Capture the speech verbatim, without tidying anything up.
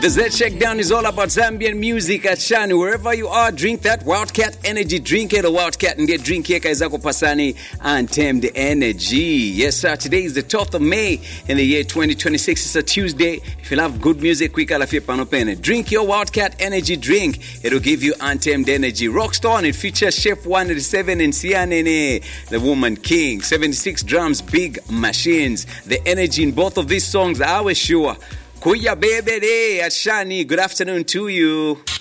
The Z Shakedown is all about Zambian music at Shani. Wherever you are, drink that Wildcat Energy drink. It a Wildcat and get drink here. Kaizako Pasani and Tamed Energy. Yes, sir. Today is the twelfth of May in the year twenty twenty-six. It's a Tuesday. If you love good music, quick alafia panopene. Drink your Wildcat Energy drink. It'll give you untamed energy. Rockstar, and it features Chef one eighty-seven and Sianene, the Woman King. seventy-six drums, big machines. The energy in both of these songs, I was sure. Kuya Bebe Ashani, good afternoon to you.